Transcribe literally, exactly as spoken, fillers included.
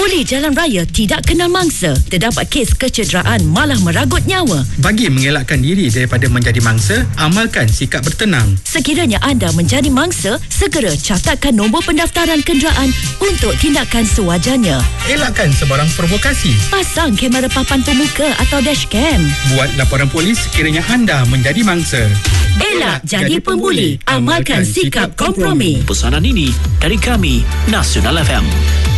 Pembuli jalan raya tidak kenal mangsa, terdapat kes kecederaan malah meragut nyawa. Bagi mengelakkan diri daripada menjadi mangsa, amalkan sikap bertenang. Sekiranya anda menjadi mangsa, segera catatkan nombor pendaftaran kenderaan untuk tindakan sewajarnya. Elakkan sebarang provokasi. Pasang kamera papan pemuka atau dashcam. Buat laporan polis sekiranya anda menjadi mangsa. Elak jadi pembuli, amalkan sikap kompromi. Pesanan ini dari kami, Nasional F M.